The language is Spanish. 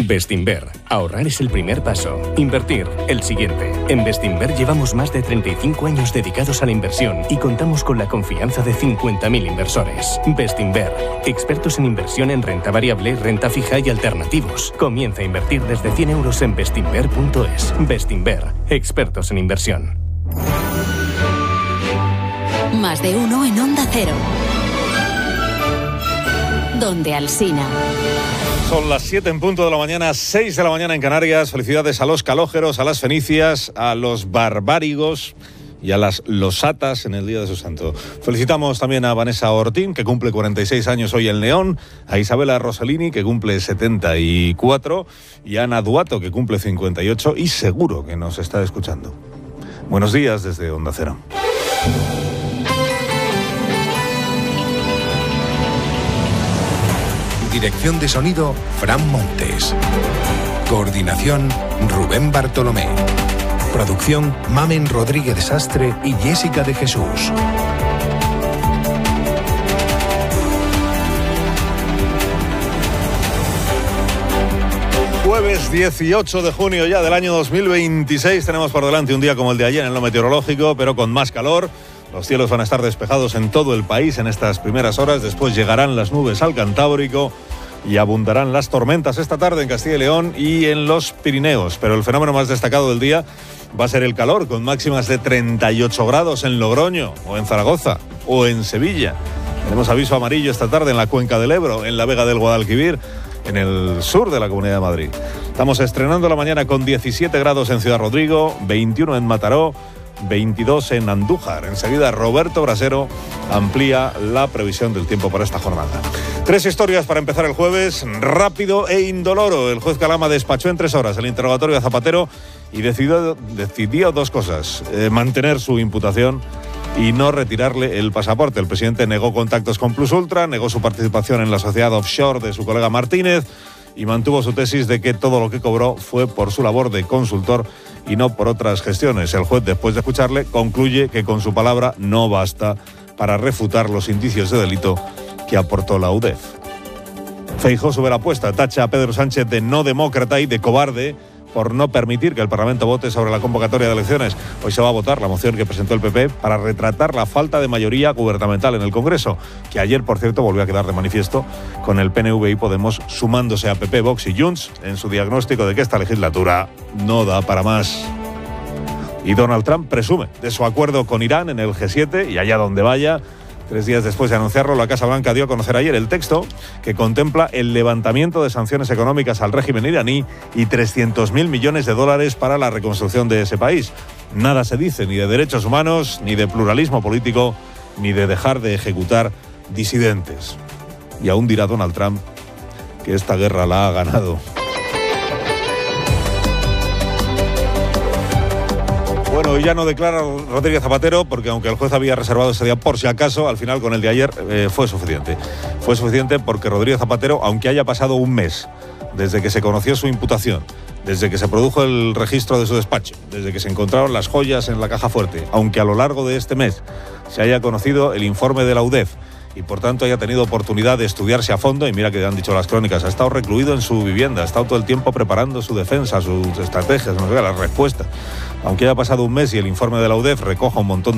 Bestinver. Ahorrar es el primer paso. Invertir, el siguiente. En Bestinver llevamos más de 35 años dedicados a la inversión y contamos con la confianza de 50.000 inversores. Bestinver. Expertos en inversión en renta variable, renta fija y alternativos. Comienza a invertir desde 100 euros en bestinver.es. Bestinver. Expertos en inversión. Más de uno en Onda Cero. Donde Alsina. Son las 7 en punto de la mañana, 6 de la mañana en Canarias. Felicidades a los calógeros, a las fenicias, a los barbárigos y a las losatas en el Día de su Santo. Felicitamos también a Vanessa Ortín, que cumple 46 años hoy en León, a Isabela Rossellini, que cumple 74, y a Ana Duato, que cumple 58, y seguro que nos está escuchando. Buenos días desde Onda Cero. Dirección de sonido, Fran Montes. Coordinación, Rubén Bartolomé. Producción, Mamen Rodríguez de Sastre y Jessica de Jesús. Jueves 18 de junio ya del año 2026. Tenemos por delante un día como el de ayer en lo meteorológico, pero con más calor. Los cielos van a estar despejados en todo el país en estas primeras horas. Después llegarán las nubes al Cantábrico y abundarán las tormentas esta tarde en Castilla y León y en los Pirineos. Pero el fenómeno más destacado del día va a ser el calor, con máximas de 38 grados en Logroño, o en Zaragoza, o en Sevilla. Tenemos aviso amarillo esta tarde en la Cuenca del Ebro, en la Vega del Guadalquivir, en el sur de la Comunidad de Madrid. Estamos estrenando la mañana con 17 grados en Ciudad Rodrigo, 21 en Mataró, 22 en Andújar. Enseguida Roberto Brasero amplía la previsión del tiempo para esta jornada. 3 historias para empezar el jueves, rápido e indoloro. El juez Calama despachó en 3 horas el interrogatorio a Zapatero y decidió 2 cosas: mantener su imputación y no retirarle el pasaporte. El presidente negó contactos con Plus Ultra, negó su participación en la sociedad offshore de su colega Martínez y mantuvo su tesis de que todo lo que cobró fue por su labor de consultor y no por otras gestiones. El juez, después de escucharle, concluye que con su palabra no basta para refutar los indicios de delito que aportó la UDEF. Feijóo sube la apuesta, tacha a Pedro Sánchez de no demócrata y de cobarde por no permitir que el Parlamento vote sobre la convocatoria de elecciones. Hoy se va a votar la moción que presentó el PP para retratar la falta de mayoría gubernamental en el Congreso, que ayer, por cierto, volvió a quedar de manifiesto con el PNV y Podemos sumándose a PP, Vox y Junts en su diagnóstico de que esta legislatura no da para más. Y Donald Trump presume de su acuerdo con Irán en el G7 y allá donde vaya. 3 días después de anunciarlo, la Casa Blanca dio a conocer ayer el texto que contempla el levantamiento de sanciones económicas al régimen iraní y $300.000 millones para la reconstrucción de ese país. Nada se dice ni de derechos humanos, ni de pluralismo político, ni de dejar de ejecutar disidentes. Y aún dirá Donald Trump que esta guerra la ha ganado. Bueno, ya no declara Rodríguez Zapatero porque aunque el juez había reservado ese día por si acaso, al final con el de ayer fue suficiente. Fue suficiente porque Rodríguez Zapatero, aunque haya pasado un mes desde que se conoció su imputación, desde que se produjo el registro de su despacho, desde que se encontraron las joyas en la caja fuerte, aunque a lo largo de este mes se haya conocido el informe de la UDEF y por tanto haya tenido oportunidad de estudiarse a fondo, y mira que han dicho las crónicas, ha estado recluido en su vivienda, ha estado todo el tiempo preparando su defensa, sus estrategias, las respuestas. Aunque haya pasado un mes y el informe de la UDEF recoja un montón